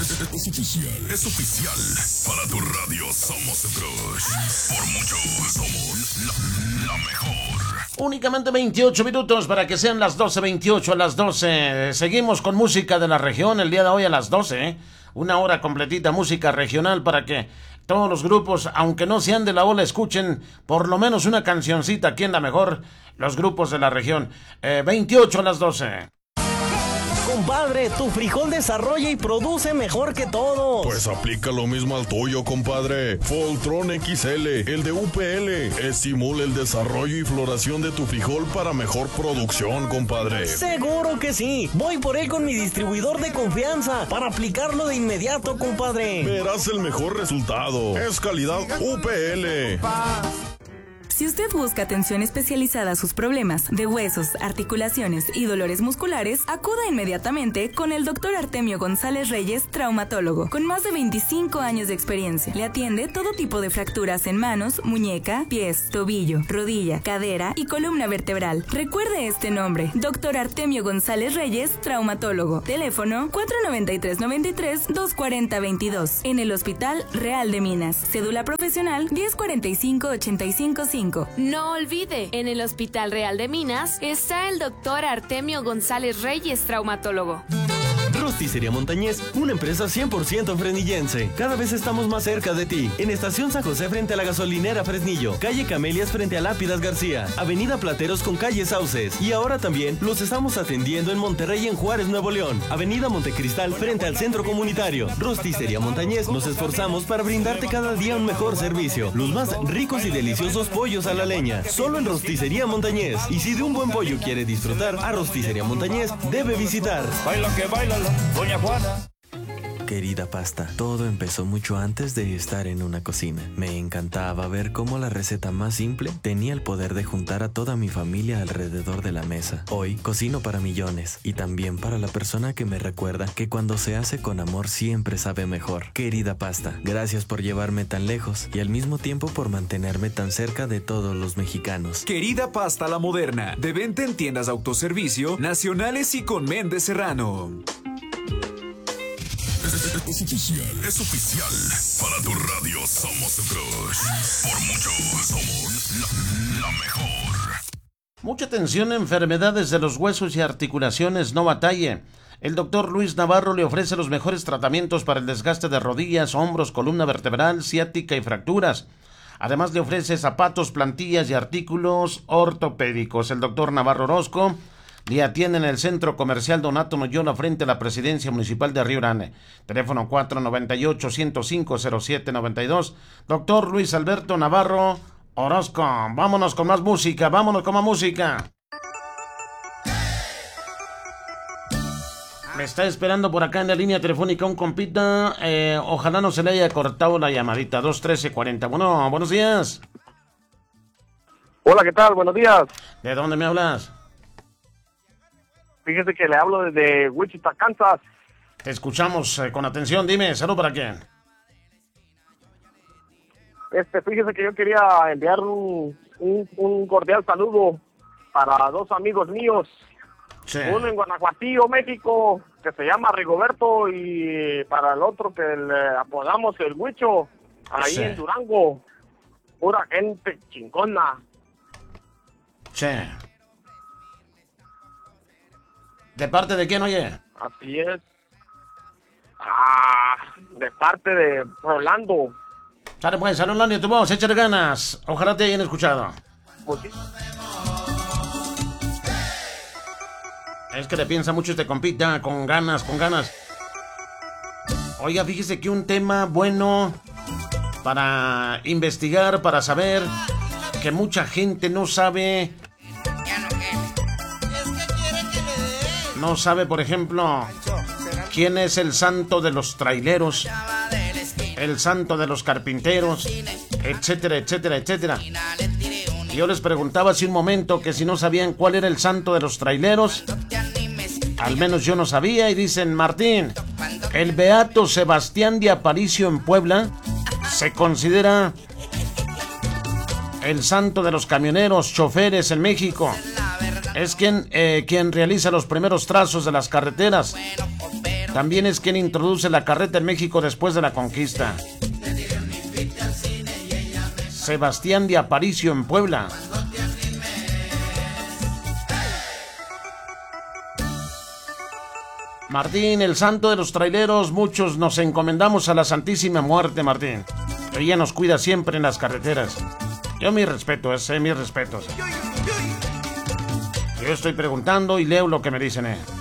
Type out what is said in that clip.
Es oficial. Para tu radio somos el crush. Por mucho somos la mejor. Únicamente 28 minutos para que sean las 12:28 a las 12. Seguimos con música de la región el día de hoy a las 12, ¿eh? Una hora completita música regional para que todos los grupos, aunque no sean de la ola, escuchen por lo menos una cancioncita aquí en la mejor, los grupos de la región. 28 a las 12. Compadre, tu frijol desarrolla y produce mejor que todos. Pues aplica lo mismo al tuyo, compadre. Voltron XL, el de UPL, estimula el desarrollo y floración de tu frijol para mejor producción, compadre. Seguro que sí. Voy por él con mi distribuidor de confianza para aplicarlo de inmediato, compadre. Verás el mejor resultado. Es calidad UPL. Si usted busca atención especializada a sus problemas de huesos, articulaciones y dolores musculares, acuda inmediatamente con el Dr. Artemio González Reyes, traumatólogo, con más de 25 años de experiencia. Le atiende todo tipo de fracturas en manos, muñeca, pies, tobillo, rodilla, cadera y columna vertebral. Recuerde este nombre, Dr. Artemio González Reyes, traumatólogo. Teléfono 493-93-240-22. En el Hospital Real de Minas. Cédula profesional 1045-855. No olvide, en el Hospital Real de Minas está el Dr. Artemio González Reyes, traumatólogo. Rosticería Montañés, una empresa 100% fresnillense. Cada vez estamos más cerca de ti. En Estación San José frente a la gasolinera Fresnillo, calle Camelias frente a Lápidas García, avenida Plateros con calle Sauces. Y ahora también los estamos atendiendo en Monterrey y en Juárez, Nuevo León, avenida Montecristal frente al centro comunitario. Rosticería Montañés, nos esforzamos para brindarte cada día un mejor servicio. Los más ricos y deliciosos pollos a la leña, solo en Rosticería Montañés. Y si de un buen pollo quiere disfrutar, a Rosticería Montañés debe visitar. Baila que baila Doña Juana. Querida pasta, todo empezó mucho antes de estar en una cocina. Me encantaba ver cómo la receta más simple tenía el poder de juntar a toda mi familia alrededor de la mesa. Hoy cocino para millones y también para la persona que me recuerda que cuando se hace con amor siempre sabe mejor. Querida pasta, gracias por llevarme tan lejos y al mismo tiempo por mantenerme tan cerca de todos los mexicanos. Querida pasta la moderna, de venta en tiendas de autoservicio nacionales y con Méndez Serrano. Es oficial. Para tu radio somos el crush. Por mucho somos la mejor. Mucha atención, enfermedades de los huesos y articulaciones, no batalle. El doctor Luis Navarro le ofrece los mejores tratamientos para el desgaste de rodillas, hombros, columna vertebral, ciática y fracturas. Además le ofrece zapatos, plantillas y artículos ortopédicos. El doctor Navarro Orozco le atiende en el Centro Comercial Donato Noyola frente a la Presidencia Municipal de Río Grande. Teléfono 498-105-0792. Doctor Luis Alberto Navarro Orozco. Vámonos con más música, vámonos con más música. Me está esperando por acá en la línea telefónica un compita. Ojalá no se le haya cortado la llamadita. 213-40. Bueno, buenos días. Hola, ¿qué tal? Buenos días. ¿De dónde me hablas? Fíjese que le hablo desde Wichita, Kansas. Te escuchamos con atención. Dime, ¿salud para quién? Fíjese que yo quería enviar un cordial saludo para dos amigos míos. Sí. Uno en Guanajuatillo, México, que se llama Rigoberto, y para el otro que le apodamos el Huicho, ahí en Durango. Pura gente chingona. Sí. ¿De parte de quién, oye? Así es. De parte de Rolando. Sale pues, salud, Rolando, tu voz, échale ganas. Ojalá te hayan escuchado. Pues sí. Es que le piensa mucho este compita, con ganas. Oiga, fíjese que un tema bueno para investigar, para saber, que mucha gente no sabe. No sabe, por ejemplo, quién es el santo de los traileros, el santo de los carpinteros, etcétera, etcétera, etcétera. Yo les preguntaba hace un momento que si no sabían cuál era el santo de los traileros. Al menos yo no sabía, y dicen: Martín, el beato Sebastián de Aparicio en Puebla se considera el santo de los camioneros, choferes en México. Es quien realiza los primeros trazos de las carreteras. También es quien introduce la carreta en México después de la conquista. Sebastián de Aparicio en Puebla. Martín, el santo de los traileros, muchos nos encomendamos a la Santísima Muerte, Martín. Ella nos cuida siempre en las carreteras. Yo mis respetos, mis respetos. Yo estoy preguntando y leo lo que me dicen,